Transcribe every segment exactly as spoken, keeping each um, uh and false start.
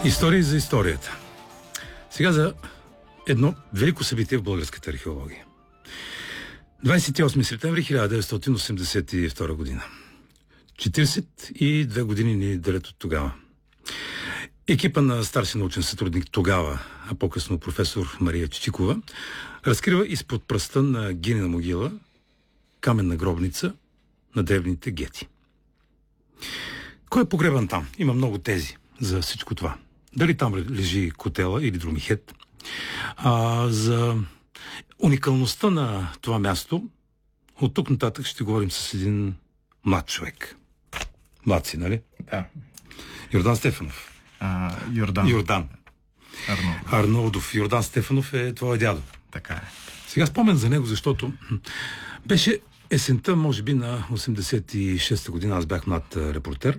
Истории за историята. Сега за едно велико събитие в българската археология. двадесет и осми септември хиляда деветстотин осемдесет и втора година. четиридесет и две години ни делят от тогава. Екипа на старши научен сътрудник тогава, а по-късно професор Мария Чичикова, разкрива изпод пръста на Гинина могила каменна гробница на древните гети. Кой е погребан там? Има много тези за всичко това. Дали там лежи Котела или Друмихет? А, за уникалността на това място от тук нататък ще говорим с един млад човек. Млад си, нали? Да. Йордан Стефанов. А, Йордан. Йордан. Арнолдов. Арнолдов. Йордан Стефанов е твоя дядо. Така е. Сега спомен за него, защото беше есента, може би, на осемдесет и шеста година. Аз бях млад репортер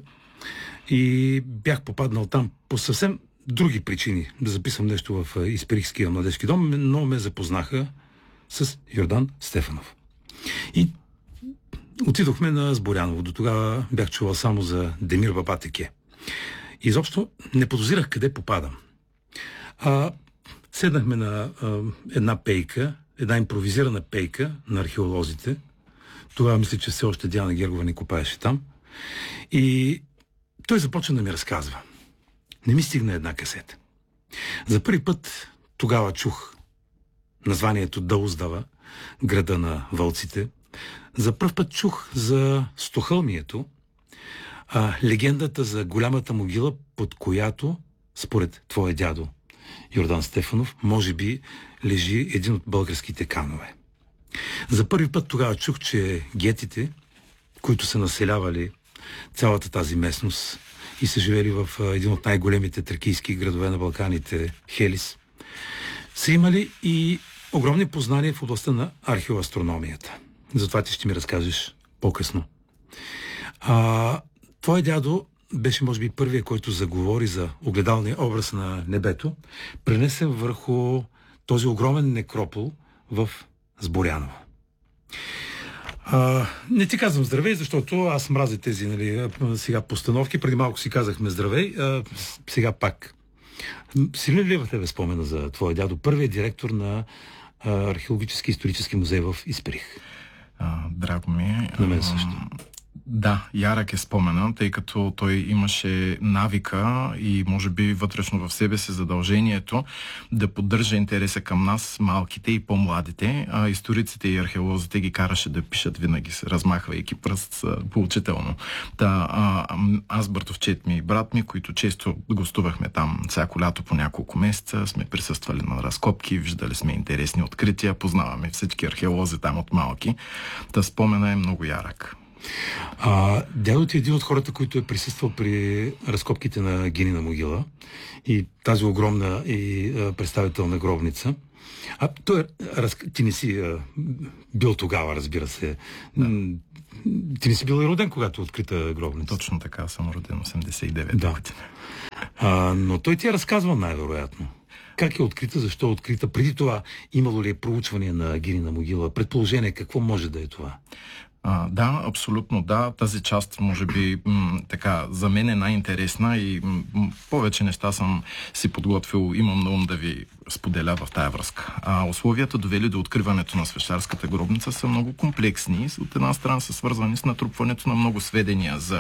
и бях попаднал там по съвсем други причини да записвам нещо в Исперихския младежки дом, но ме запознаха с Йордан Стефанов. И отидохме на Сборяново. До тогава бях чувал само за Демир Бабатеке. Изобщо не подозирах къде попадам. А, седнахме на а, една пейка, една импровизирана пейка на археолозите. Тогава мисля, че все още Диана Гергова не копаеше там. И той започна да ми разказва. Не ми стигна една касета. За първи път тогава чух названието Дауздава, града на вълците. За първ път чух за Стохълмието, а, легендата за голямата могила, под която, според твоя дядо Йордан Стефанов, може би лежи един от българските канове. За първи път тогава чух, че гетите, които са населявали цялата тази местност и са живели в един от най-големите тракийски градове на Балканите, Хелис, са имали и огромни познания в областта на археоастрономията. Затова ти ще ми разкажеш по-късно. А, твой дядо беше, може би, първия, който заговори за огледалния образ на небето, пренесен върху този огромен некропол в Сборяново. А, не ти казвам здравей, защото аз мразя тези, нали, сега постановки. Преди малко си казахме здравей, а, сега пак. Силен ли е в тебе спомена за твоя дядо, първият директор на а, археологически исторически музей в Исперих? А, драго ми. На мен също. Да, ярък е спомена, тъй като той имаше навика и може би вътрешно в себе си задължението да поддържа интереса към нас, малките и по-младите, а историците и археолозите ги караше да пишат винаги, размахвайки пръст поучително. Та, а, аз, братовчет ми и брат ми, които често гостувахме там всяко лято по няколко месеца, сме присъствали на разкопки, виждали сме интересни открития, познаваме всички археолози там от малки. Та спомена е много ярък. А, дядо ти е един от хората, които е присъствал при разкопките на Гинина могила и тази огромна и а, представителна гробница. А той, раз... ти не си а, бил тогава, разбира се. Да. Ти не си бил и роден, когато открита гробница. Точно така, съм роден осемдесет и девета да. година. А, но той ти е разказвал най-вероятно. Как е открита, защо е открита? Преди това имало ли е проучване на Гинина могила? Предположение, какво може да е това? А, да, абсолютно да. Тази част, може би, м- така, за мен е най-интересна и м- повече неща съм си подготвил, имам на ум да ви споделя в тая връзка. А условията, довели до откриването на свещарската гробница, са много комплексни. От една страна са свързвани с натрупването на много сведения за